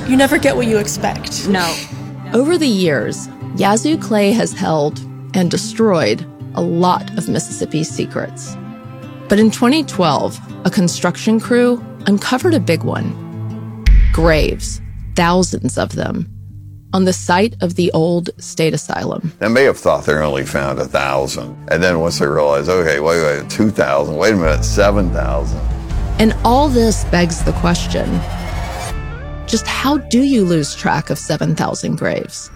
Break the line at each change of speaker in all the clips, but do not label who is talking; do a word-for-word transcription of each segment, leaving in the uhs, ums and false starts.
you never get what you expect.
No.
Over the years, Yazoo Clay has held and destroyed a lot of Mississippi's secrets. But in twenty twelve, a construction crew uncovered a big one. Graves, thousands of them, on the site of the old state asylum.
They may have thought they only found a thousand. And then once they realized, okay, wait, wait, two thousand, wait a minute, seven thousand.
And all this begs the question, just how do you lose track of seven thousand graves?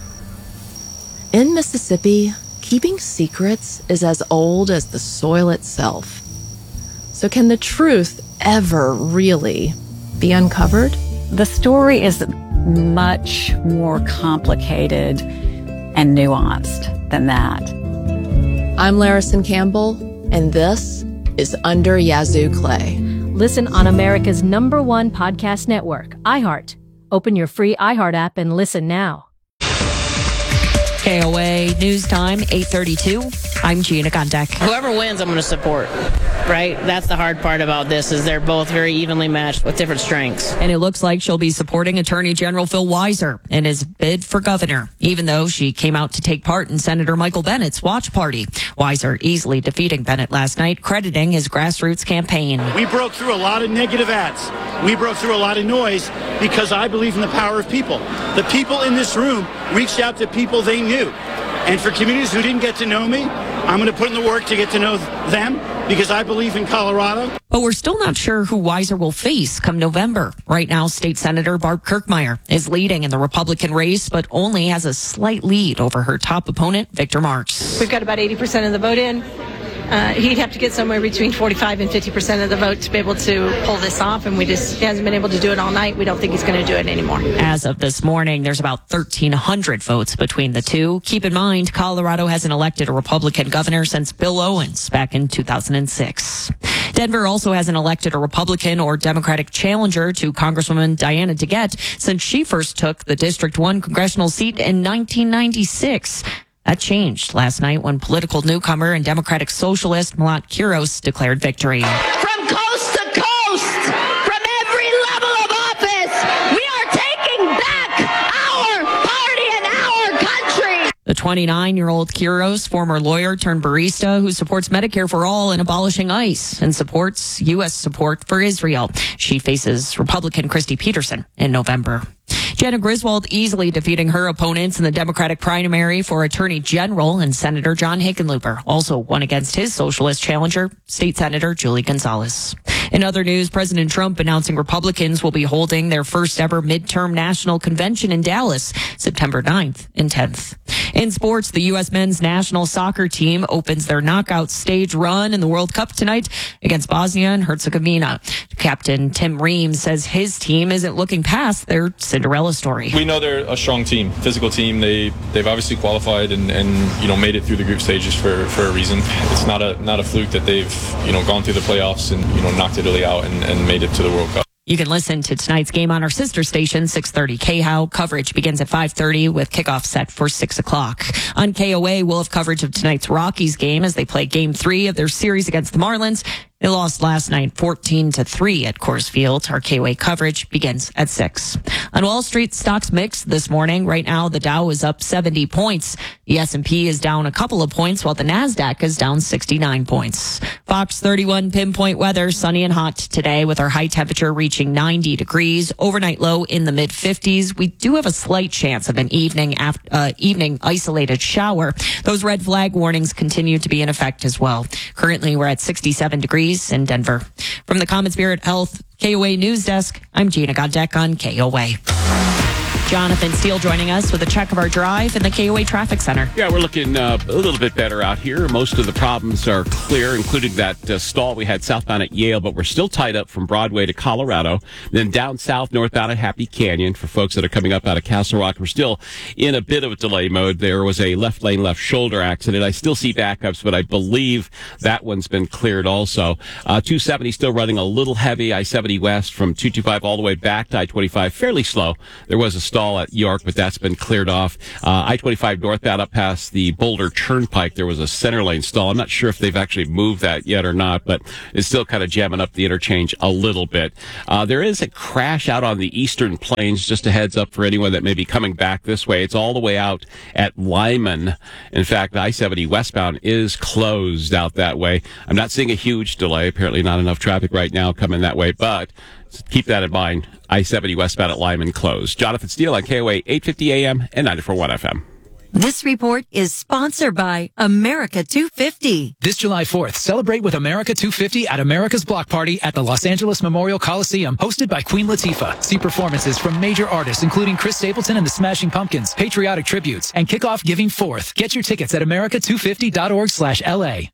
In Mississippi, keeping secrets is as old as the soil itself. So can the truth ever really be uncovered?
The story is much more complicated and nuanced than that.
I'm Larison Campbell, and this is Under Yazoo Clay.
Listen on America's number one podcast network, iHeart. Open your free iHeart app and listen now.
K O A News Time, eight thirty-two. I'm Gina Gondek.
Whoever wins, I'm going to support, right? That's the hard part about this, is they're both very evenly matched with different strengths.
And it looks like she'll be supporting Attorney General Phil Weiser in his bid for governor, even though she came out to take part in Senator Michael Bennett's watch party. Weiser easily defeating Bennett last night, crediting his grassroots campaign.
We broke through a lot of negative ads. We broke through a lot of noise because I believe in the power of people. The people in this room reached out to people they knew. And for communities who didn't get to know me, I'm going to put in the work to get to know them because I believe in Colorado.
But we're still not sure who Weiser will face come November. Right now, State Senator Barb Kirkmeyer is leading in the Republican race, but only has a slight lead over her top opponent, Victor Marx.
We've got about eighty percent of the vote in. Uh, he'd have to get somewhere between forty-five and fifty percent of the vote to be able to pull this off, and we just he hasn't been able to do it all night. We don't think he's going to do it anymore.
As of this morning, there's about thirteen hundred votes between the two. Keep in mind, Colorado hasn't elected a Republican governor since Bill Owens back in two thousand six. Denver also hasn't elected a Republican or Democratic challenger to Congresswoman Diana DeGette since she first took the District one congressional seat in nineteen ninety-six. That changed last night when political newcomer and Democratic socialist Malat Quiros declared victory.
From coast to coast, from every level of office, we are taking back our party and our country.
The twenty-nine-year-old Quiros, former lawyer turned barista who supports Medicare for all and abolishing ICE and supports U S support for Israel. She faces Republican Christy Peterson in November. Jena Griswold easily defeating her opponents in the Democratic primary for Attorney General, and Senator John Hickenlooper also won against his socialist challenger, State Senator Julie Gonzalez. In other news, President Trump announcing Republicans will be holding their first ever midterm national convention in Dallas, September ninth and tenth. In sports, the U S men's national soccer team opens their knockout stage run in the World Cup tonight against Bosnia and Herzegovina. Captain Tim Reams says his team isn't looking past their Cinderella story.
We know they're a strong team, physical team. They they've obviously qualified and, and you know made it through the group stages for, for a reason. It's not a not a fluke that they've you know gone through the playoffs and you know knocked Italy out and, and made it to the World Cup.
You can listen to tonight's game on our sister station, six thirty K H O W. Coverage begins at five thirty with kickoff set for six o'clock. On K O A, we'll have coverage of tonight's Rockies game as they play game three of their series against the Marlins. They lost last night fourteen to three at Coors Field. Our K O A coverage begins at six. On Wall Street, stocks mixed this morning. Right now, the Dow is up seventy points. The S and P is down a couple of points, while the NASDAQ is down sixty-nine points. Fox thirty-one pinpoint weather, sunny and hot today with our high temperature reaching ninety degrees. Overnight low in the mid fifties. We do have a slight chance of an evening after, uh, evening isolated shower. Those red flag warnings continue to be in effect as well. Currently, we're at sixty-seven degrees in Denver. From the Common Spirit Health K O A News Desk, I'm Gina Gondek on K O A. Jonathan Steele joining us with a check of our drive in the K O A Traffic Center.
Yeah, we're looking uh, a little bit better out here. Most of the problems are clear, including that uh, stall we had southbound at Yale, but we're still tied up from Broadway to Colorado. Then down south, northbound at Happy Canyon for folks that are coming up out of Castle Rock. We're still in a bit of a delay mode. There was a left lane, left shoulder accident. I still see backups, but I believe that one's been cleared also. Uh, two seventy still running a little heavy. I seventy west from two twenty-five all the way back to I twenty-five, fairly slow. There was a stall stall at York, but that's been cleared off. Uh, I twenty-five northbound up past the Boulder Turnpike, there was a center lane stall. I'm not sure if they've actually moved that yet or not, but it's still kind of jamming up the interchange a little bit. Uh, there is a crash out on the Eastern Plains, just a heads up for anyone that may be coming back this way. It's all the way out at Lyman. In fact, I seventy westbound is closed out that way. I'm not seeing a huge delay. Apparently not enough traffic right now coming that way, but keep that in mind. I seventy westbound at Lyman closed. Jonathan Steele on K O A eight fifty A M and ninety-four point one F M.
This report is sponsored by America two fifty.
This July fourth, celebrate with America two fifty at America's Block Party at the Los Angeles Memorial Coliseum, hosted by Queen Latifah. See performances from major artists including Chris Stapleton and the Smashing Pumpkins, patriotic tributes, and kick off Giving Forth. Get your tickets at america two fifty dot org slash L A.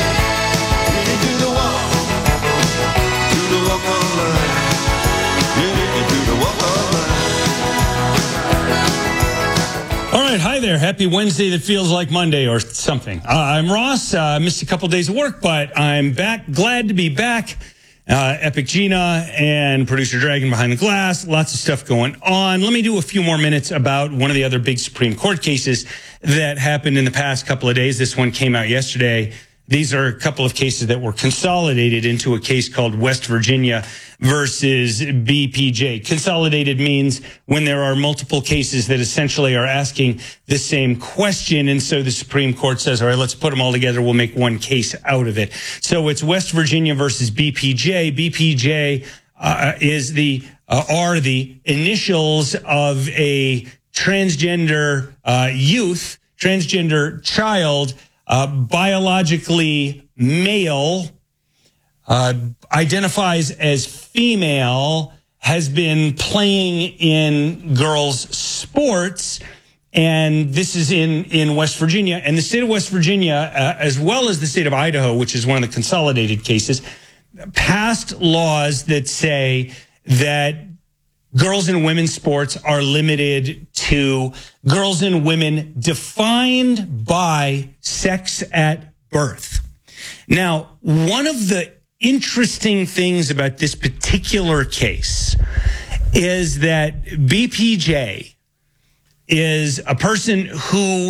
All right, hi there. Happy Wednesday that feels like Monday or something. Uh, I'm Ross. I uh, missed a couple days of work, but I'm back. Glad to be back. Uh, Epic Gina and Producer Dragon behind the glass. Lots of stuff going on. Let me do a few more minutes about one of the other big Supreme Court cases that happened in the past couple of days. This one came out yesterday. These are a couple of cases that were consolidated into a case called West Virginia versus B P J. Consolidated means when there are multiple cases that essentially are asking the same question. And so the Supreme Court says, all right, let's put them all together. We'll make one case out of it. So it's West Virginia versus B P J. B P J uh, is the, uh, are the initials of a transgender uh, youth, transgender child, Uh, biologically male, uh, identifies as female, has been playing in girls' sports, and this is in, in West Virginia. And the state of West Virginia, uh, as well as the state of Idaho, which is one of the consolidated cases, passed laws that say that girls and women's sports are limited to girls and women defined by sex at birth. Now, one of the interesting things about this particular case is that B P J is a person who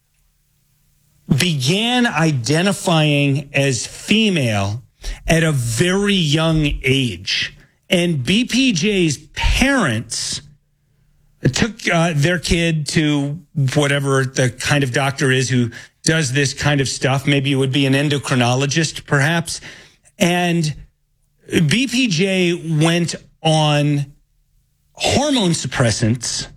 began identifying as female at a very young age. And B P J's parents took uh, their kid to whatever the kind of doctor is who does this kind of stuff. Maybe it would be an endocrinologist, perhaps. And B P J went on hormone suppressants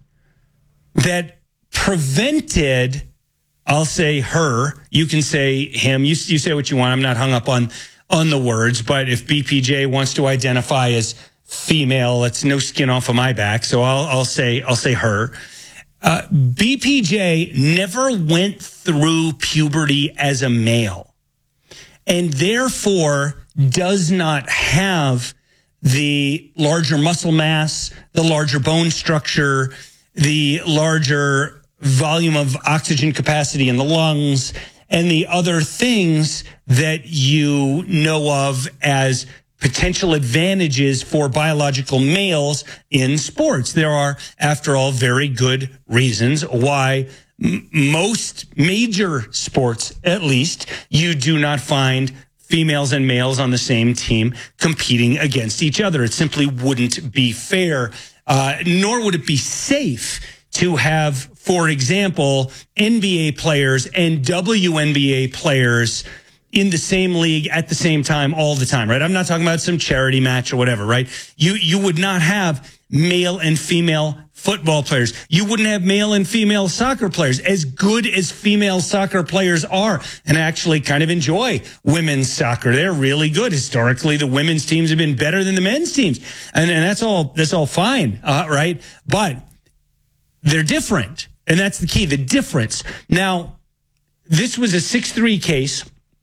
that prevented, I'll say her, you can say him, you, you say what you want. I'm not hung up on on the words, but if B P J wants to identify as female, it's no skin off of my back. So I'll, I'll say, I'll say her. Uh, B P J never went through puberty as a male and therefore does not have the larger muscle mass, the larger bone structure, the larger volume of oxygen capacity in the lungs, and the other things that you know of as potential advantages for biological males in sports. There are, after all, very good reasons why m- most major sports, at least, you do not find females and males on the same team competing against each other. It simply wouldn't be fair, uh, nor would it be safe to have, for example, N B A players and W N B A players in the same league at the same time all the time, right? I'm not talking about some charity match or whatever, right? You you would not have male and female football players. You wouldn't have male and female soccer players, as good as female soccer players are. And I actually kind of enjoy women's soccer. They're really good. Historically, the women's teams have been better than the men's teams. And, and that's all, that's all fine, uh, right? But they're different. And that's the key, the difference. Now, this was a six three case,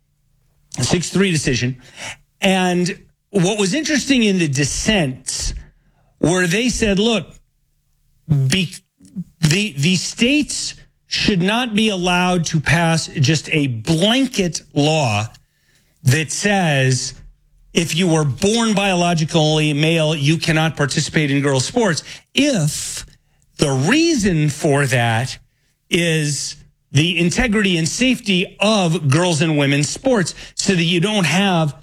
a six three decision. And what was interesting in the dissents where they said, look, be, the, the states should not be allowed to pass just a blanket law that says if you were born biologically male, you cannot participate in girls' sports if The reason for that is the integrity and safety of girls and women's sports so that you don't have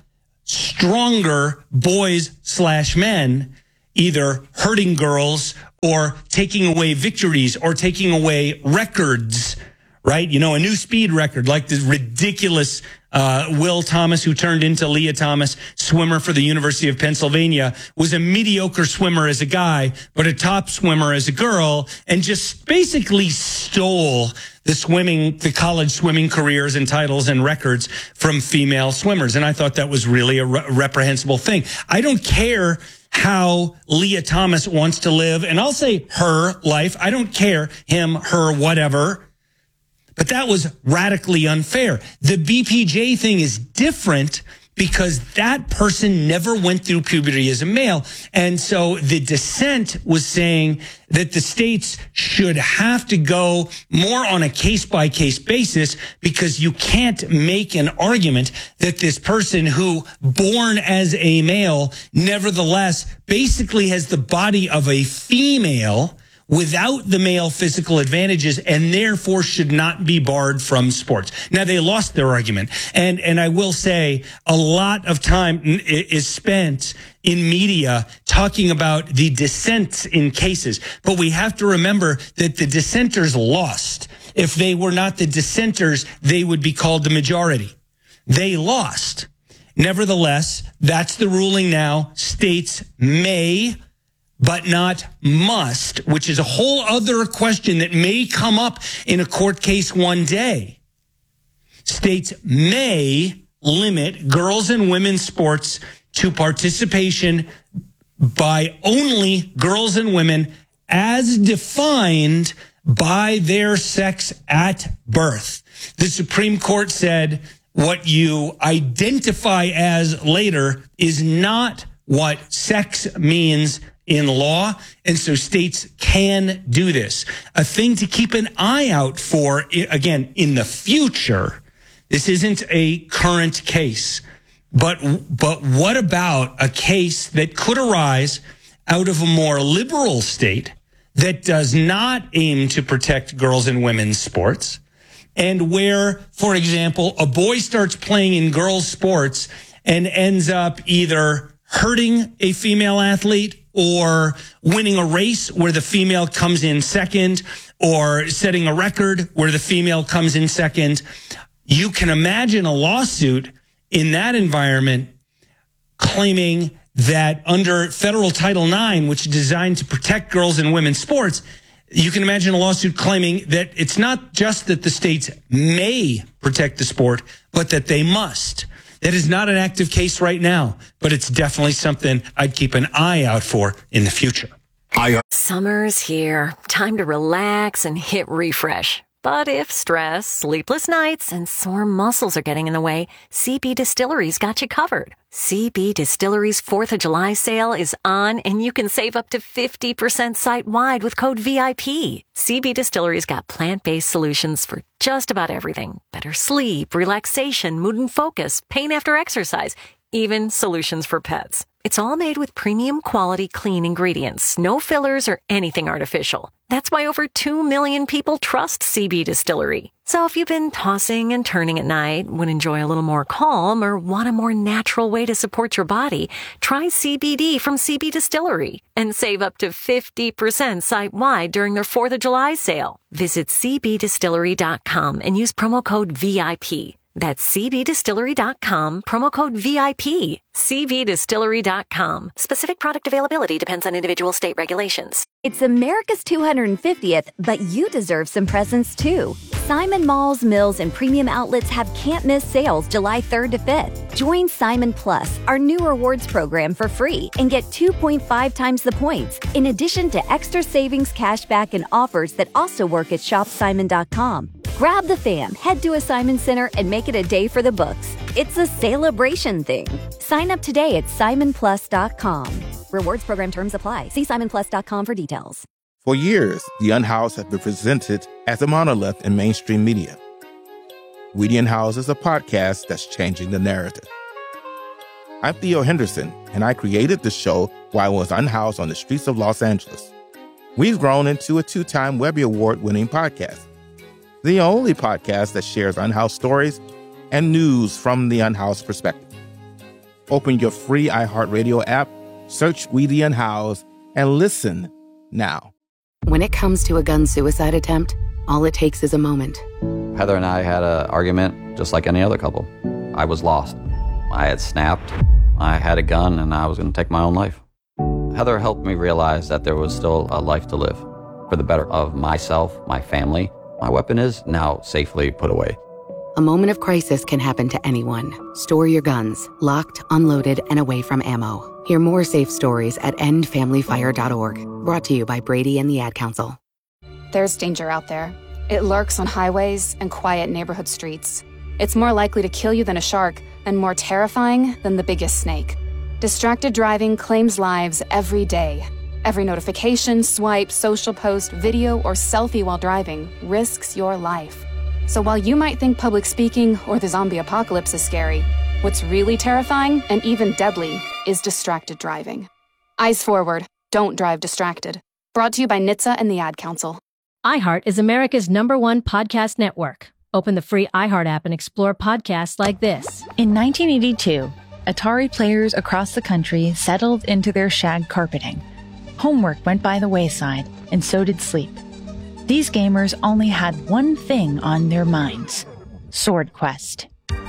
stronger boys slash men either hurting girls or taking away victories or taking away records, right? You know, a new speed record, like the ridiculous uh, Will Thomas, who turned into Leah Thomas, swimmer for the University of Pennsylvania, was a mediocre swimmer as a guy, but a top swimmer as a girl, and just basically stole the swimming, the college swimming careers and titles and records from female swimmers. And I thought that was really a re- reprehensible thing. I don't care how Leah Thomas wants to live, and I'll say her life. I don't care, him, her, whatever. But that was radically unfair. The B P J thing is different because that person never went through puberty as a male. And so the dissent was saying that the states should have to go more on a case-by-case basis because you can't make an argument that this person who, born as a male, nevertheless basically has the body of a female without the male physical advantages and therefore should not be barred from sports. Now, they lost their argument. And, and I will say a lot of time is spent in media talking about the dissents in cases. But we have to remember that the dissenters lost. If they were not the dissenters, they would be called the majority. They lost. Nevertheless, that's the ruling now. States may, but not must, which is a whole other question that may come up in a court case one day. States may limit girls and women's sports to participation by only girls and women as defined by their sex at birth. The Supreme Court said what you identify as later is not what sex means in law, and so states can do this. A thing to keep an eye out for, again, in the future. This isn't a current case, but but what about a case that could arise out of a more liberal state that does not aim to protect girls and women's sports, and where, for example, a boy starts playing in girls' sports and ends up either hurting a female athlete or winning a race where the female comes in second, or setting a record where the female comes in second. You can imagine a lawsuit in that environment claiming that under federal Title nine, which is designed to protect girls and women's sports, you can imagine a lawsuit claiming that it's not just that the states may protect the sport, but that they must. That is not an active case right now, but it's definitely something I'd keep an eye out for in the future.
Summer's here. Time to relax and hit refresh. But if stress, sleepless nights, and sore muscles are getting in the way, C B Distillery's got you covered. C B Distillery's fourth of July sale is on, and you can save up to fifty percent site-wide with code V I P. C B Distillery's got plant-based solutions for just about everything. Better sleep, relaxation, mood and focus, pain after exercise, even solutions for pets. It's all made with premium quality clean ingredients, no fillers or anything artificial. That's why over two million people trust C B Distillery. So if you've been tossing and turning at night, would enjoy a little more calm, or want a more natural way to support your body, try C B D from C B Distillery and save up to fifty percent site-wide during their fourth of July sale. Visit C B distillery dot com and use promo code V I P. That's C B distillery dot com, promo code V I P. C B distillery dot com. Specific product availability depends on individual state regulations.
It's America's two hundred fiftieth, but you deserve some presents too. Simon Malls, Mills, and premium outlets have can't-miss sales July third to fifth. Join Simon Plus, our new rewards program, for free and get two point five times the points, in addition to extra savings, cashback, and offers that also work at shop simon dot com. Grab the fam, head to a Simon Center, and make it a day for the books. It's a celebration thing. Sign up today at simon plus dot com. Rewards program terms apply. See simon plus dot com for details.
For years, The Unhoused has been presented as a monolith in mainstream media. We the Unhoused is a podcast that's changing the narrative. I'm Theo Henderson, and I created the show while I was unhoused on the streets of Los Angeles. We've grown into a two-time Webby Award-winning podcast, the only podcast that shares unhoused stories and news from the unhoused perspective. Open your free iHeartRadio app, search We the Unhoused, and listen now.
When it comes to a gun suicide attempt, all it takes is a moment.
Heather and I had an argument just like any other couple. I was lost. I had snapped. I had a gun, and I was going to take my own life. Heather helped me realize that there was still a life to live for the better of myself, my family. My weapon is now safely put away.
A moment of crisis can happen to anyone. Store your guns, locked, unloaded, and away from ammo. Hear more safe stories at end family fire dot org. Brought to you by Brady and the Ad Council.
There's danger out there. It lurks on highways and quiet neighborhood streets. It's more likely to kill you than a shark, and more terrifying than the biggest snake. Distracted driving claims lives every day. Every notification, swipe, social post, video, or selfie while driving risks your life. So while you might think public speaking or the zombie apocalypse is scary, what's really terrifying and even deadly is distracted driving. Eyes forward. Don't drive distracted. Brought to you by N H T S A and the Ad Council.
iHeart is America's number one podcast network. Open the free iHeart app and explore podcasts like this.
In nineteen eighty-two, Atari players across the country settled into their shag carpeting. Homework went by the wayside, and so did sleep. These gamers only had one thing on their minds: Sword Quest.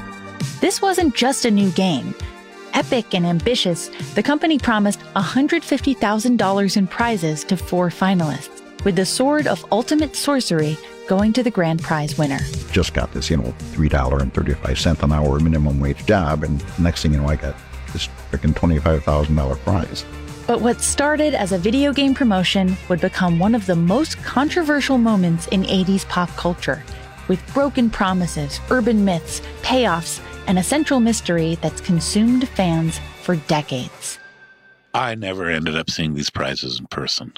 This wasn't just a new game. Epic and ambitious, the company promised one hundred fifty thousand dollars in prizes to four finalists, with the Sword of Ultimate Sorcery going to the grand prize winner.
Just got this, you know, three dollars and thirty-five cents an hour minimum wage job, and next thing you know, I got this freaking twenty-five thousand dollars prize.
But what started as a video game promotion would become one of the most controversial moments in eighties pop culture, with broken promises, urban myths, payoffs, and a central mystery that's consumed fans for decades.
I never ended up seeing these prizes in person.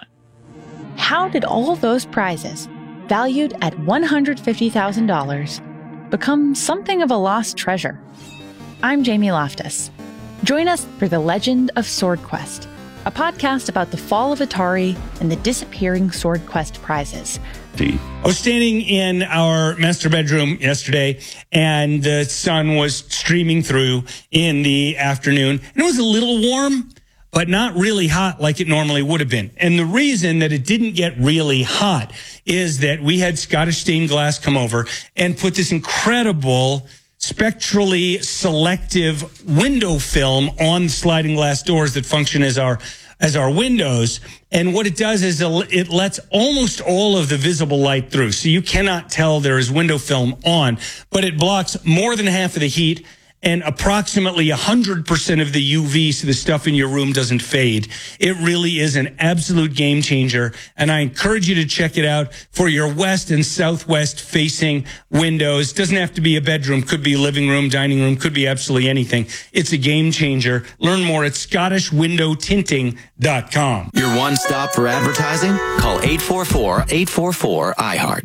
How did all those prizes, valued at one hundred fifty thousand dollars, become something of a lost treasure? I'm Jamie Loftus. Join us for The Legend of Sword Quest, a podcast about the fall of Atari and the disappearing Sword Quest prizes.
I was standing in our master bedroom yesterday, and the sun was streaming through in the afternoon, and it was a little warm, but not really hot like it normally would have been. And the reason that it didn't get really hot is that we had Scottish stained glass come over and put this incredible spectrally selective window film on sliding glass doors that function as our as our windows. And what it does is it lets almost all of the visible light through. So you cannot tell there is window film on, but it blocks more than half of the heat and approximately one hundred percent of the U V, so the stuff in your room doesn't fade. It really is an absolute game changer, and I encourage you to check it out for your west and southwest facing windows. Doesn't have to be a bedroom, could be a living room, dining room, could be absolutely anything. It's a game changer. Learn more at Scottish Window Tinting dot com.
Your one stop for advertising? Call eight four four, eight four four, I heart.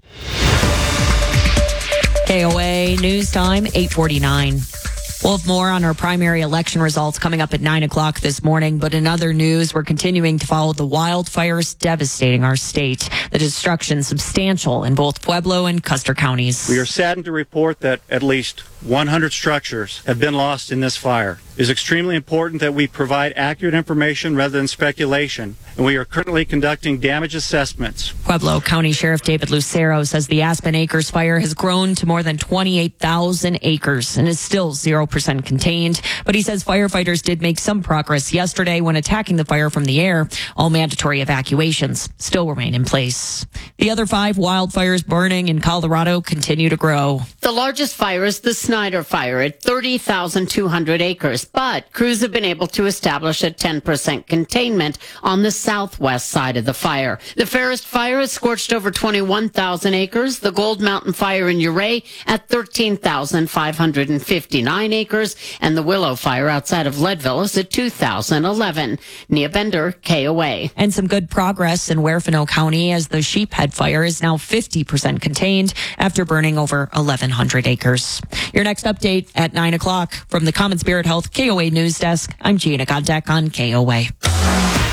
K O A News Time, eight forty-nine. We'll have more on our primary election results coming up at nine o'clock this morning. But in other news, we're continuing to follow the wildfires devastating our state. The destruction substantial in both Pueblo and Custer counties.
We are saddened to report that at least one hundred structures have been lost in this fire. It is extremely important that we provide accurate information rather than speculation, and we are currently conducting damage assessments.
Pueblo County Sheriff David Lucero says the Aspen Acres fire has grown to more than twenty-eight thousand acres and is still zero percent contained. But he says firefighters did make some progress yesterday when attacking the fire from the air. All mandatory evacuations still remain in place. The other five wildfires burning in Colorado continue to grow.
The largest fire is the Snyder Fire at thirty thousand two hundred acres, but crews have been able to establish a ten percent containment on the southwest side of the fire. The Forest Fire has scorched over twenty-one thousand acres. The Gold Mountain Fire in Ouray at thirteen thousand five hundred fifty-nine acres, and the Willow Fire outside of Leadville is at two thousand eleven. Nia Bender, K O A.
And some good progress in Huerfano County as the Sheephead Fire is now fifty percent contained after burning over eleven hundred acres. Your next update at nine o'clock from the Common Spirit Health K O A News Desk. I'm Gina Godek on K O A.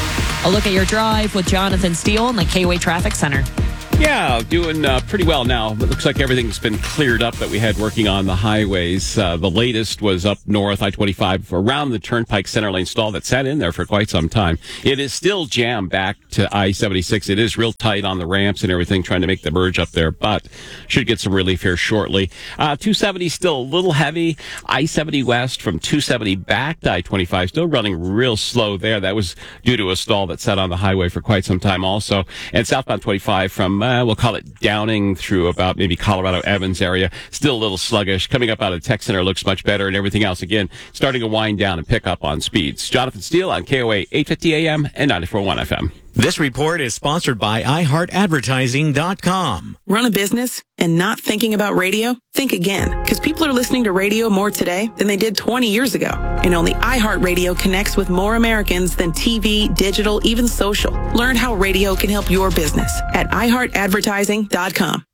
A look at your drive with Jonathan Steele in the K O A Traffic Center.
Yeah, doing uh, pretty well now. It looks like everything's been cleared up that we had working on the highways. Uh, the latest was up north, I twenty-five, around the Turnpike center lane stall that sat in there for quite some time. It is still jammed back to I seventy-six. It is real tight on the ramps and everything, trying to make the merge up there, but should get some relief here shortly. Uh, two seventy still a little heavy. I seventy west from two seventy back to I twenty-five, still running real slow there. That was due to a stall that sat on the highway for quite some time also. And southbound twenty-five from Uh, we'll call it Downing through about maybe Colorado Evans area. Still a little sluggish. Coming up out of the Tech Center looks much better, and everything else, again, starting to wind down and pick up on speeds. Jonathan Steele on K O A eight fifty A M and ninety-four point one F M.
This report is sponsored by i heart advertising dot com.
Run a business and not thinking about radio? Think again, because people are listening to radio more today than they did twenty years ago. And only iHeartRadio connects with more Americans than T V, digital, even social. Learn how radio can help your business at i heart advertising dot com.